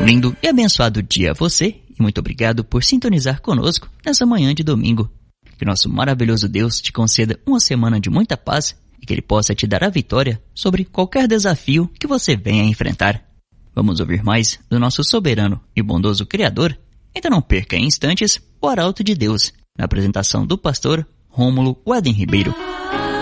lindo e abençoado dia a você e muito obrigado por sintonizar conosco nessa manhã de domingo. Que nosso maravilhoso Deus te conceda uma semana de muita paz e que Ele possa te dar a vitória sobre qualquer desafio que você venha a enfrentar. Vamos ouvir mais do nosso soberano e bondoso Criador? Então não perca em instantes o Arauto de Deus, na apresentação do pastor Rômulo Waden Ribeiro.